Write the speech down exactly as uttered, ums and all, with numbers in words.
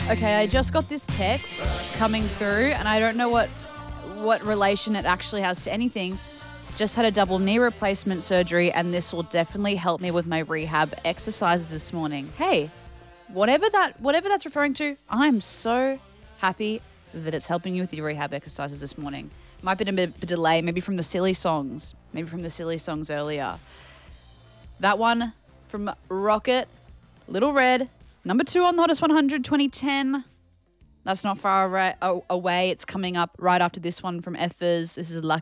Okay, I just got this text coming through and I don't know what what relation it actually has to anything. Just had a double knee replacement surgery and this will definitely help me with my rehab exercises this morning. Hey, whatever that whatever that's referring to, I'm so happy that it's helping you with your rehab exercises this morning. Might be a bit of a delay, maybe from the silly songs, maybe from the silly songs earlier. That one from Rocket, Little Red, number two on the Hottest one hundred twenty ten. That's not far away. It's coming up right after this one from Effers. This is Lucky.